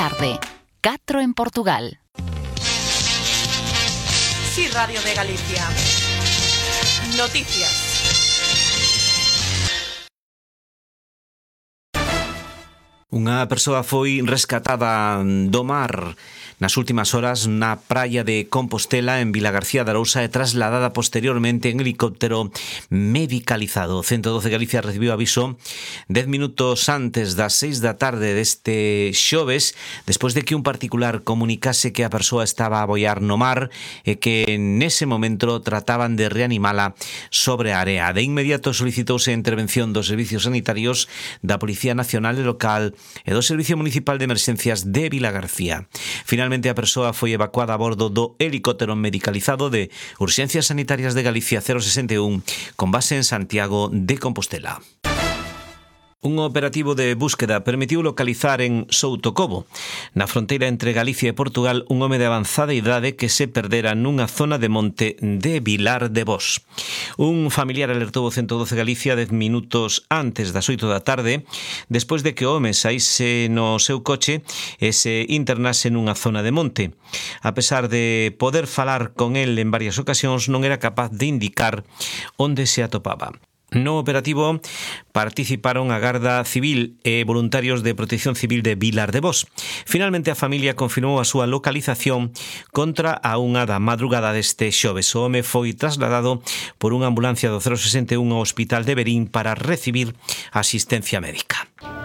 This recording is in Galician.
tarde. 4 en Portugal. Sí, Radio de Galicia. Noticias. Unha persoa foi rescatada do mar nas últimas horas na praia de Compostela en Vilagarcía de Arousa e trasladada posteriormente en helicóptero medicalizado. O 112 Galicia recibiu aviso 10 minutos antes das 6 da tarde deste xoves, despois de que un particular comunicase que a persoa estaba a boiar no mar e que nese momento trataban de reanimala sobre a area. De inmediato solicitouse a intervención dos servicios sanitarios, da Policía Nacional e Local e do Servicio Municipal de Emerxencias de Vilagarcía. Finalmente, a persoa foi evacuada a bordo do helicóptero medicalizado de Urxencias Sanitarias de Galicia 061 con base en Santiago de Compostela. Un operativo de búsqueda permitiu localizar en Soutocobo, na fronteira entre Galicia e Portugal, un home de avanzada idade que se perdera nunha zona de monte de Vilar de Bos. Un familiar alertou o 112 Galicia 10 minutos antes das 8 da tarde, despois de que o home saíse no seu coche e se internase nunha zona de monte. A pesar de poder falar con el en varias ocasións, non era capaz de indicar onde se atopaba. No operativo participaron a Garda Civil e voluntarios de Protección Civil de Vilar de Bos. Finalmente a familia confirmou a súa localización contra a 1 da madrugada deste xoves. O home foi trasladado por unha ambulancia do 061 ao Hospital de Verín para recibir asistencia médica.